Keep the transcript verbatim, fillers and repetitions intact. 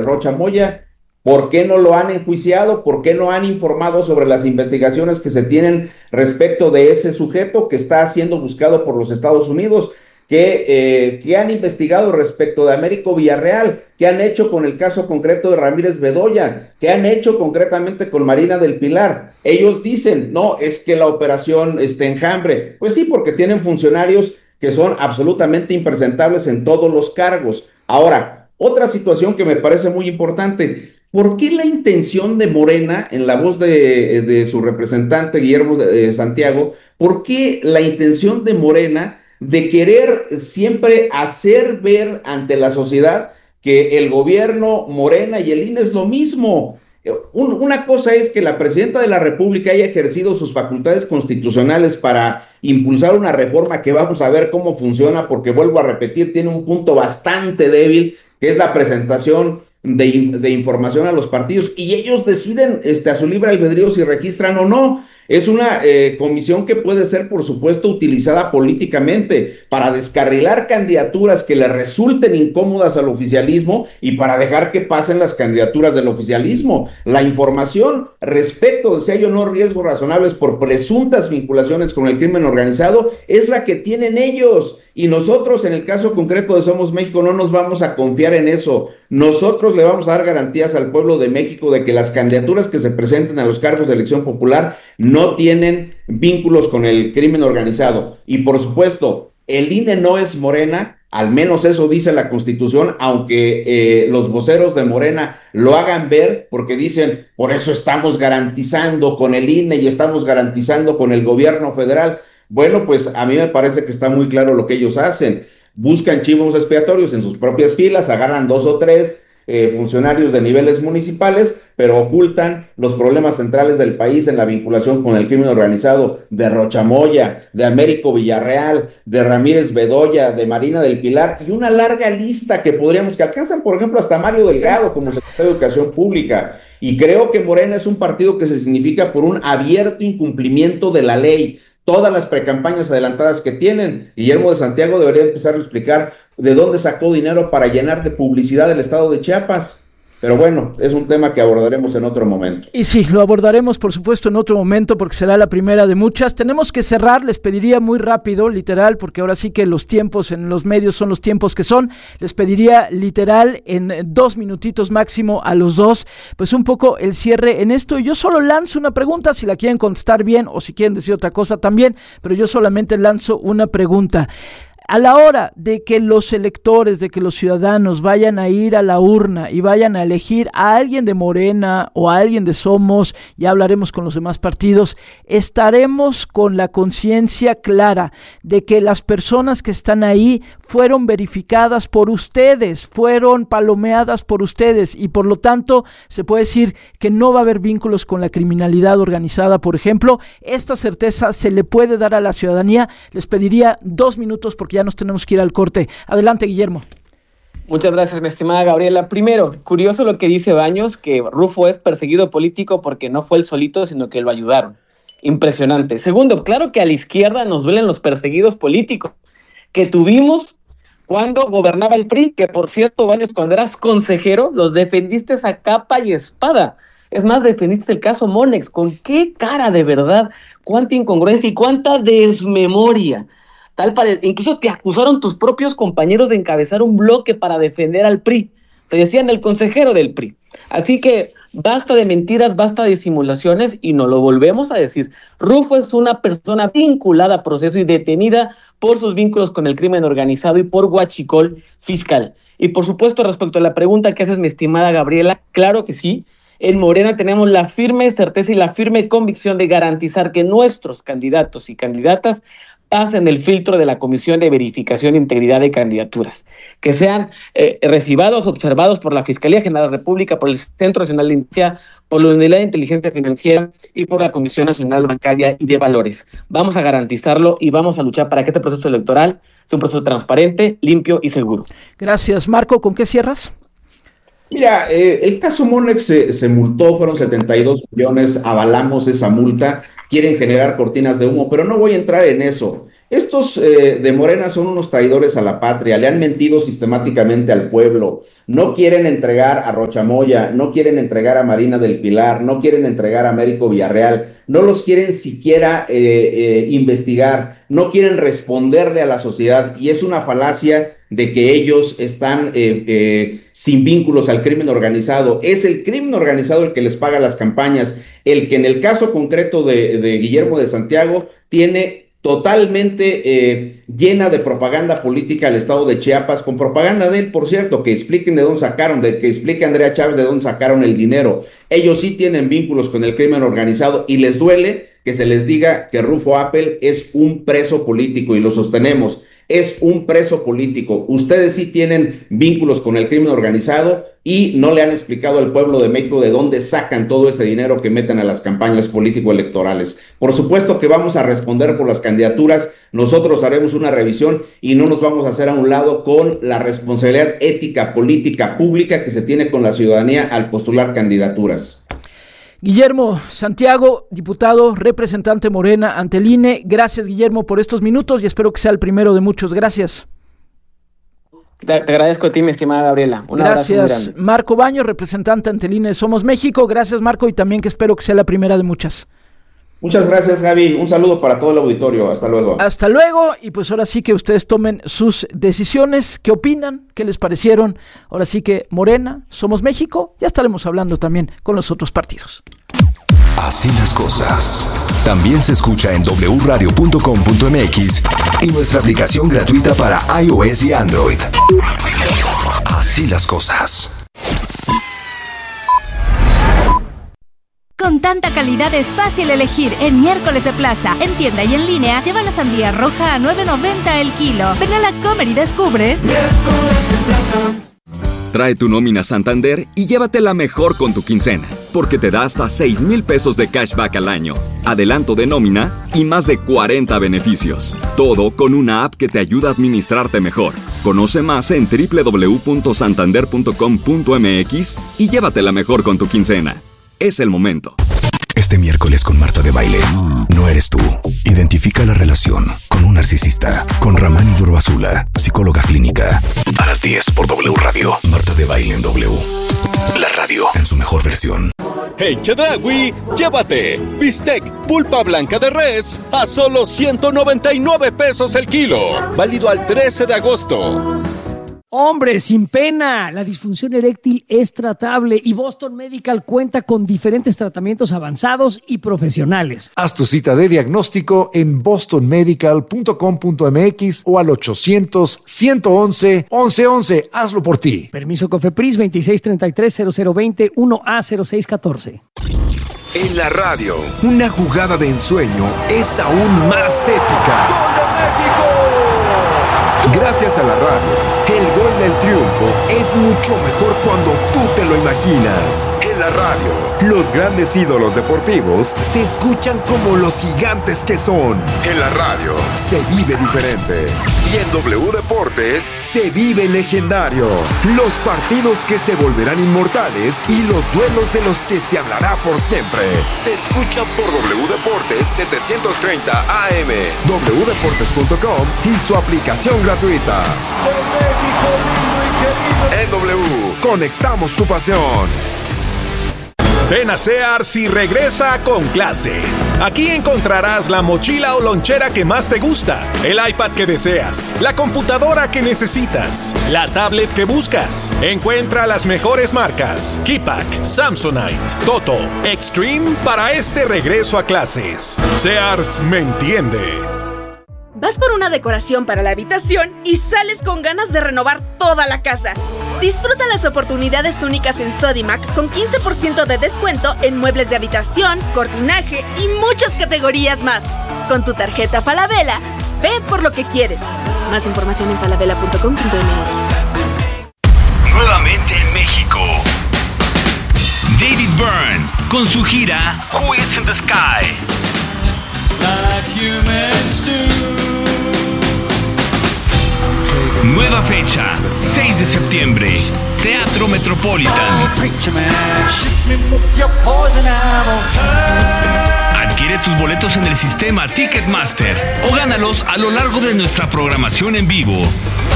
Rocha Moya. ¿Por qué no lo han enjuiciado? ¿Por qué no han informado sobre las investigaciones que se tienen respecto de ese sujeto que está siendo buscado por los Estados Unidos? ¿Qué, eh, qué han investigado respecto de Américo Villarreal? ¿Qué han hecho con el caso concreto de Ramírez Bedoya? ¿Qué han hecho concretamente con Marina del Pilar? Ellos dicen, no, es que la operación está enjambre. Pues sí, porque tienen funcionarios que son absolutamente impresentables en todos los cargos. Ahora, otra situación que me parece muy importante, ¿por qué la intención de Morena, en la voz de, de su representante Guillermo de, de Santiago, por qué la intención de Morena de querer siempre hacer ver ante la sociedad que el gobierno, Morena y el I N E es lo mismo? Un, una cosa es que la presidenta de la República haya ejercido sus facultades constitucionales para impulsar una reforma que vamos a ver cómo funciona, porque vuelvo a repetir, tiene un punto bastante débil, que es la presentación de, de información a los partidos, y ellos deciden este, a su libre albedrío si registran o no. Es una eh, comisión que puede ser, por supuesto, utilizada políticamente para descarrilar candidaturas que le resulten incómodas al oficialismo y para dejar que pasen las candidaturas del oficialismo. La información respecto de si hay o no riesgos razonables por presuntas vinculaciones con el crimen organizado es la que tienen ellos. Y nosotros, en el caso concreto de Somos México, no nos vamos a confiar en eso. Nosotros le vamos a dar garantías al pueblo de México de que las candidaturas que se presenten a los cargos de elección popular no tienen vínculos con el crimen organizado. Y por supuesto, el I N E no es Morena, al menos eso dice la Constitución, aunque eh, los voceros de Morena lo hagan ver, porque dicen, por eso estamos garantizando con el I N E y estamos garantizando con el gobierno federal. Bueno, pues a mí me parece que está muy claro lo que ellos hacen. Buscan chivos expiatorios en sus propias filas, agarran dos o tres eh, funcionarios de niveles municipales, pero ocultan los problemas centrales del país en la vinculación con el crimen organizado de Rocha Moya, de Américo Villarreal, de Ramírez Bedoya, de Marina del Pilar, y una larga lista que podríamos, que alcanzan, por ejemplo, hasta Mario Delgado como secretario de Educación Pública. Y creo que Morena es un partido que se significa por un abierto incumplimiento de la ley. Todas las precampañas adelantadas que tienen, Guillermo de Santiago debería empezar a explicar de dónde sacó dinero para llenar de publicidad el estado de Chiapas. Pero bueno, es un tema que abordaremos en otro momento. Y sí, lo abordaremos por supuesto en otro momento porque será la primera de muchas. Tenemos que cerrar, les pediría muy rápido, literal, porque ahora sí que los tiempos en los medios son los tiempos que son. Les pediría literal en dos minutitos máximo a los dos, pues un poco el cierre en esto. Y yo solo lanzo una pregunta, si la quieren contestar bien o si quieren decir otra cosa también, pero yo solamente lanzo una pregunta. A la hora de que los electores, de que los ciudadanos vayan a ir a la urna y vayan a elegir a alguien de Morena o a alguien de Somos, ya hablaremos con los demás partidos, estaremos con la conciencia clara de que las personas que están ahí fueron verificadas por ustedes, fueron palomeadas por ustedes y por lo tanto se puede decir que no va a haber vínculos con la criminalidad organizada, por ejemplo. Esta certeza se le puede dar a la ciudadanía. Les pediría dos minutos porque ya nos tenemos que ir al corte. Adelante, Guillermo. Muchas gracias, mi estimada Gabriela. Primero, curioso lo que dice Baños, que Rufo es perseguido político porque no fue él solito, sino que lo ayudaron. Impresionante. Segundo, claro que a la izquierda nos duelen los perseguidos políticos que tuvimos cuando gobernaba el P R I, que por cierto, Baños, cuando eras consejero, los defendiste a capa y espada. Es más, defendiste el caso Monex. ¿Con qué cara de verdad? ¿Cuánta incongruencia y cuánta desmemoria? Tal pare... Incluso te acusaron tus propios compañeros de encabezar un bloque para defender al P R I. Te decían el consejero del P R I. Así que basta de mentiras, basta de simulaciones y nos lo volvemos a decir. Rufo es una persona vinculada a proceso y detenida por sus vínculos con el crimen organizado y por huachicol fiscal. Y por supuesto, respecto a la pregunta que haces, mi estimada Gabriela, claro que sí. En Morena tenemos la firme certeza y la firme convicción de garantizar que nuestros candidatos y candidatas pasen el filtro de la Comisión de Verificación e Integridad de Candidaturas, que sean eh, recibados, observados por la Fiscalía General de la República, por el Centro Nacional de Inteligencia, por la Unidad de Inteligencia Financiera y por la Comisión Nacional Bancaria y de Valores. Vamos a garantizarlo y vamos a luchar para que este proceso electoral sea un proceso transparente, limpio y seguro. Gracias. Marco, ¿con qué cierras? Mira, eh, el caso Monex se, se multó, fueron setenta y dos millones, avalamos esa multa, quieren generar cortinas de humo, pero no voy a entrar en eso. Estos eh, de Morena son unos traidores a la patria, le han mentido sistemáticamente al pueblo, no quieren entregar a Rochamoya, no quieren entregar a Marina del Pilar, no quieren entregar a Américo Villarreal, no los quieren siquiera eh, eh, investigar, no quieren responderle a la sociedad, y es una falacia de que ellos están eh, eh, sin vínculos al crimen organizado. Es el crimen organizado el que les paga las campañas, el que en el caso concreto de, de Guillermo de Santiago tiene totalmente eh, llena de propaganda política al estado de Chiapas, con propaganda de él, por cierto, que expliquen de dónde sacaron, de que explique Andrea Chávez de dónde sacaron el dinero. Ellos sí tienen vínculos con el crimen organizado y les duele que se les diga que Rufo Appel es un preso político, y lo sostenemos. Es un preso político. Ustedes sí tienen vínculos con el crimen organizado y no le han explicado al pueblo de México de dónde sacan todo ese dinero que meten a las campañas político-electorales. Por supuesto que vamos a responder por las candidaturas. Nosotros haremos una revisión y no nos vamos a hacer a un lado con la responsabilidad ética, política, pública que se tiene con la ciudadanía al postular candidaturas. Guillermo Santiago, diputado, representante Morena ante el I N E. Gracias, Guillermo, por estos minutos y espero que sea el primero de muchos. Gracias. Te, te agradezco a ti, mi estimada Gabriela. Un Gracias, Marco Baños, representante ante el I N E Somos México. Gracias, Marco, y también que espero que sea la primera de muchas. Muchas gracias, Gaby. Un saludo para todo el auditorio. Hasta luego. Hasta luego. Y pues ahora sí que ustedes tomen sus decisiones. ¿Qué opinan? ¿Qué les parecieron? Ahora sí que Morena, Somos México. Ya estaremos hablando también con los otros partidos. Así las cosas. También se escucha en doble u radio punto com punto m x y nuestra aplicación gratuita para iOS y Android. Así las cosas. Con tanta calidad es fácil elegir en Miércoles de Plaza. En tienda y en línea, lleva la sandía roja a nueve noventa el kilo. Ven a la Comer y descubre Miércoles de Plaza. Trae tu nómina Santander y llévatela mejor con tu quincena, porque te da hasta seis mil pesos de cashback al año, adelanto de nómina y más de cuarenta beneficios. Todo con una app que te ayuda a administrarte mejor. Conoce más en doble u doble u doble u punto santander punto com punto m x y llévatela mejor con tu quincena. Es el momento. Este miércoles con Marta de Baile, no eres tú. Identifica la relación con un narcisista. Con Ramani Durbazula, psicóloga clínica. A las diez por W Radio. Marta de Baile en W. La radio en su mejor versión. En Chedraui, llévate bistec pulpa blanca de res a solo ciento noventa y nueve pesos el kilo. Válido al trece de agosto. Hombre, sin pena, la disfunción eréctil es tratable y Boston Medical cuenta con diferentes tratamientos avanzados y profesionales. Haz tu cita de diagnóstico en boston medical punto com punto m x o al ochocientos, ciento once, once once. Hazlo por ti. Permiso COFEPRIS veintiséis treinta y tres, cero cero veinte, uno A cero seis catorce. En la radio, una jugada de ensueño es aún más épica. ¡Gol de México! Gracias a la radio, el gol del triunfo es mucho mejor cuando tú te lo imaginas. En la radio, los grandes ídolos deportivos se escuchan como los gigantes que son. En la radio, se vive diferente. Y en W Deportes, se vive legendario. Los partidos que se volverán inmortales y los duelos de los que se hablará por siempre. Se escuchan por W Deportes setecientos treinta A M, doble u deportes punto com y su aplicación gratuita. ¡De México lindo y querido! En W, conectamos tu pasión. Ven a Sears y regresa con clase. Aquí encontrarás la mochila o lonchera que más te gusta, el iPad que deseas, la computadora que necesitas, la tablet que buscas. Encuentra las mejores marcas: Keypack, Samsonite, Toto, Extreme para este regreso a clases. Sears me entiende. Vas por una decoración para la habitación y sales con ganas de renovar toda la casa. Disfruta las oportunidades únicas en Sodimac con quince por ciento de descuento en muebles de habitación, cortinaje y muchas categorías más. Con tu tarjeta Falabella, ve por lo que quieres. Más información en falabella punto com punto m x. Nuevamente en México, David Byrne con su gira Who is in the Sky. Like humans do. Nueva fecha, seis de septiembre, Teatro Metropolitan. Adquiere tus boletos en el sistema Ticketmaster o gánalos a lo largo de nuestra programación en vivo.